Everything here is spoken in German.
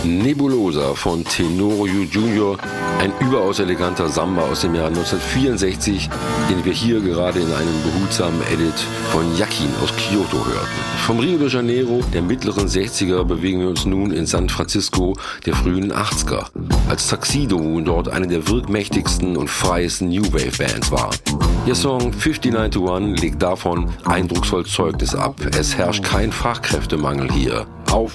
Nebulosa von Tenorio Jr., ein überaus eleganter Samba aus dem Jahr 1964, den wir hier gerade in einem behutsamen Edit von Yakin aus Kyoto hörten. Vom Rio de Janeiro der mittleren 60er bewegen wir uns nun in San Francisco der frühen 80er, als Tuxedo Moon dort eine der wirkmächtigsten und freiesten New Wave Bands war. Ihr Song 59 to 1 legt davon eindrucksvoll Zeugnis ab. Es herrscht kein Fachkräftemangel hier. Auf